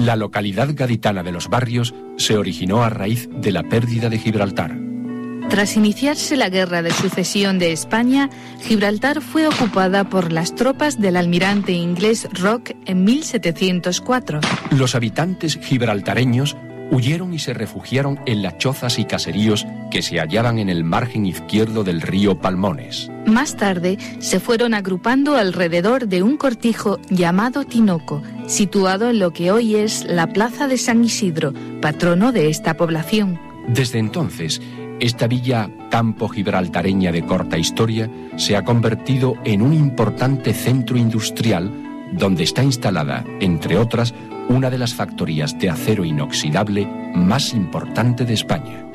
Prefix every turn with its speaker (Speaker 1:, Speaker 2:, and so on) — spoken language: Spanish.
Speaker 1: La localidad gaditana de Los Barrios se originó a raíz de la pérdida de Gibraltar.
Speaker 2: Tras iniciarse la Guerra de Sucesión de España, Gibraltar fue ocupada por las tropas del almirante inglés Rocke en 1704.
Speaker 1: Los habitantes gibraltareños huyeron y se refugiaron en las chozas y caseríos que se hallaban en el margen izquierdo del río Palmones.
Speaker 2: Más tarde se fueron agrupando alrededor de un cortijo llamado Tinoco, situado en lo que hoy es la Plaza de San Isidro, patrono de esta población.
Speaker 1: Desde entonces, esta villa campo gibraltareña de corta historia se ha convertido en un importante centro industrial donde está instalada, entre otras, una de las factorías de acero inoxidable más importante de España.